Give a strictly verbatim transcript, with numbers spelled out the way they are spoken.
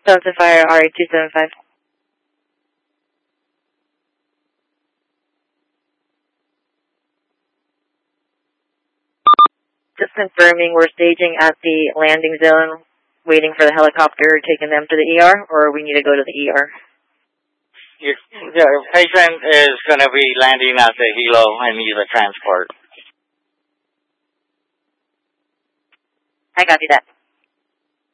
Delta Fire R eight two seven five. Just confirming, we're staging at the landing zone, waiting for the helicopter, taking them to the E R, or we need to go to the E R? Your, your patient is going to be landing at the helo and need a transport. I copy that.